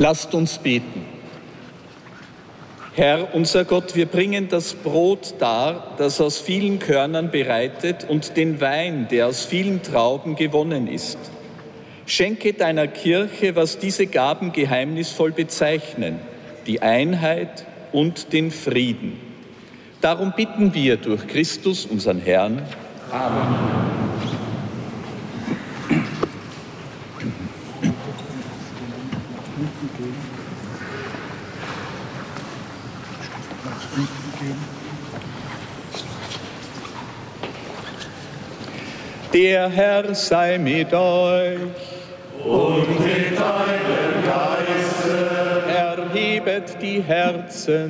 Lasst uns beten. Herr, unser Gott, wir bringen das Brot dar, das aus vielen Körnern bereitet, und den Wein, der aus vielen Trauben gewonnen ist. Schenke deiner Kirche, was diese Gaben geheimnisvoll bezeichnen, die Einheit und den Frieden. Darum bitten wir durch Christus, unseren Herrn. Amen. Der Herr sei mit euch. Und mit deinem Geiste. Erhebet die Herzen.